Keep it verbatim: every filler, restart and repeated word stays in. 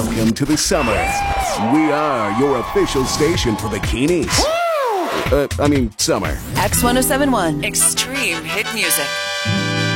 Welcome to the summer. We are your official station for bikinis. Uh, I mean, summer. X ten seventy-one. Extreme hit music.